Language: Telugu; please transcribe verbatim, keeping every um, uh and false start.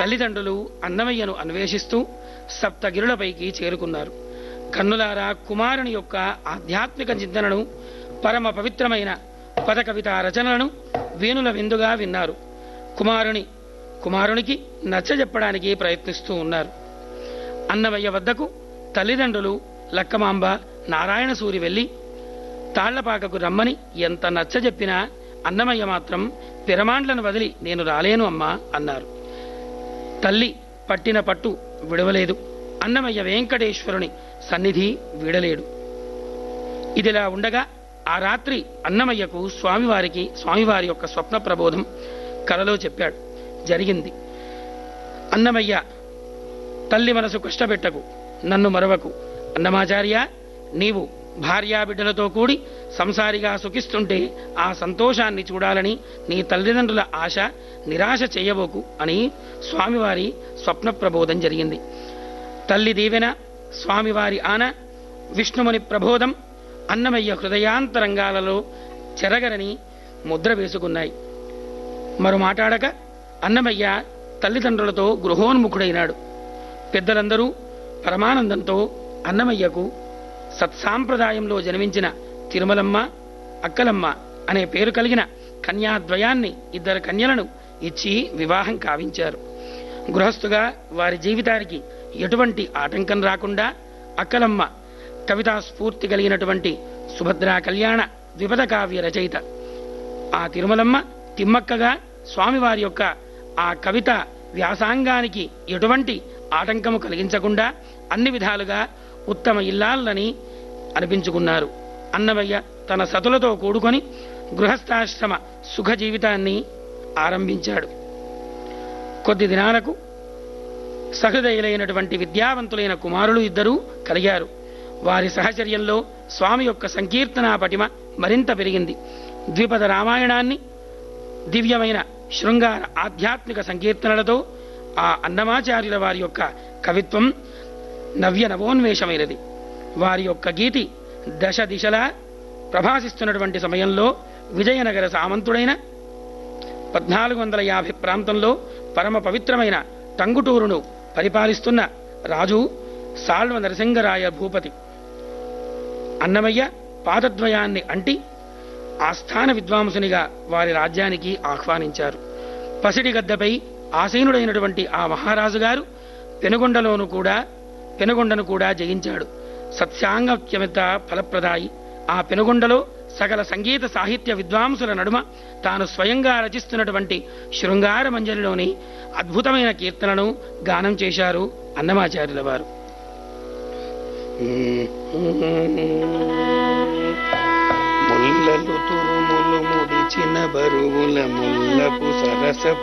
తల్లిదండ్రులు అన్నమయ్యను అన్వేషిస్తూ సప్తగిరులపైకి చేరుకున్నారు. కన్నులారా కుమారుని యొక్క ఆధ్యాత్మిక చింతనను, పరమ పవిత్రమైన పద కవితా రచనలను వేణుల విందుగా విన్నారు. కుమారుని కుమారునికి నచ్చజెప్పడానికి ప్రయత్నిస్తూ ఉన్నారు. అన్నమయ్య వద్దకు తల్లిదండ్రులు లక్కమాంబ, నారాయణ సూరి వెళ్లి తాళ్లపాకకు రమ్మని ఎంత నచ్చజెప్పినా అన్నమయ్య మాత్రం పిరమాండ్లను వదిలి నేను రాలేను అమ్మా అన్నారు. తల్లి పట్టిన పట్టు విడవలేదు. అన్నమయ్య వెంకటేశ్వరుని సన్నిధి వీడలేడు. ఇదిలా ఉండగా ఆ రాత్రి అన్నమయ్యకు స్వామివారికి స్వామివారి యొక్క స్వప్న ప్రబోధం కలలో చెప్పాడు. జరిగింది. అన్నమయ్య, తల్లి మనసు కష్టపెట్టకు, నన్ను మరవకు. అన్నమాచార్య, నీవు భార్యాబిడ్డలతో కూడి సంసారిగా సుఖిస్తుంటే ఆ సంతోషాన్ని చూడాలని నీ తల్లిదండ్రుల ఆశ నిరాశ చేయబోకు అని స్వామివారి స్వప్న ప్రబోధం జరిగింది. తల్లి దీవెన, స్వామివారి ఆన, విష్ణుముని ప్రబోధం అన్నమయ్య హృదయాంతరంగాలలో చెరగరని ముద్ర వేసుకున్నాయి. మరో మాట్లాడక అన్నమయ్య తల్లిదండ్రులతో గృహోన్ముఖుడైనాడు. పెద్దలందరూ పరమానందంతో అన్నమయ్యకు సత్సాంప్రదాయంలో జన్మించిన తిరుమలమ్మ, అక్కలమ్మ అనే పేరు కలిగిన కన్యాద్వయాన్ని, ఇద్దరు కన్యలను ఇచ్చి వివాహం కావించారు. గృహస్థుగా వారి జీవితానికి ఎటువంటి ఆటంకం రాకుండా అక్కలమ్మ కవితా స్ఫూర్తి కలిగినటువంటి సుభద్రా కళ్యాణ ద్విపద కావ్య రచయిత. ఆ తిరుమలమ్మ తిమ్మక్కగా స్వామివారి యొక్క ఆ కవిత వ్యాసాంగానికి ఎటువంటి ఆటంకము కలిగించకుండా అన్ని విధాలుగా ఉత్తమ ఇల్లాలని అనిపించుకున్నారు. అన్నమయ్య తన సతులతో కూడుకొని గృహస్థాశ్రమ సుఖ జీవితాన్ని ఆరంభించాడు. కొద్ది దినాలకు సహృదయులైనటువంటి విద్యావంతులైన కుమారులు ఇద్దరూ కలిగారు. వారి సహచర్యంలో స్వామి యొక్క సంకీర్తనా పటిమ మరింత పెరిగింది. ద్విపద రామాయణాన్ని దివ్యమైన శృంగార ఆధ్యాత్మిక సంకీర్తనలతో ఆ అన్నమాచార్యుల వారి యొక్క కవిత్వం నవ్య నవోన్మేషమైనది. వారి యొక్క గీతి దశ దిశలా ప్రభాసిస్తున్నటువంటి సమయంలో విజయనగర సామంతుడైన పద్నాలుగు వందల యాభై ప్రాంతంలో పరమ పవిత్రమైన టంగుటూరును పరిపాలిస్తున్న రాజు సాళ్వ నరసింగరాయ భూపతి అన్నమయ్య పాదద్వయాన్ని అంటి ఆస్థాన విద్వాంసునిగా వారి రాజ్యానికి ఆహ్వానించారు. పసిడి గద్దపై ఆసీనుడైనటువంటి ఆ మహారాజు గారు పెనుగొండలోను కూడా పెనుగొండను కూడా జయించాడు. సత్యాంగత్యమిత ఫలప్రదాయి ఆ పెనుగొండలో సకల సంగీత సాహిత్య విద్వాంసుల నడుమ తాను స్వయంగా రచిస్తున్నటువంటి శృంగార మంజరిలోని అద్భుతమైన కీర్తనను గానం చేశారు అన్నమాచార్యుల వారు. ముల్లలు తురుములు ముడిచిన బరువుల ముల్లపు సరస